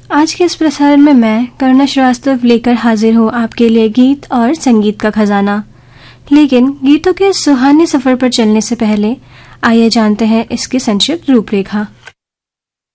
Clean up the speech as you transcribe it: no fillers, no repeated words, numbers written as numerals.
आज के इस प्रसारण में मैं करुणा श्रीवास्तव लेकर हाजिर हूँ आपके लिए गीत और संगीत का खजाना। लेकिन गीतों के सुहाने सफर पर चलने से पहले आइए जानते हैं इसकी संक्षिप्त रूपरेखा।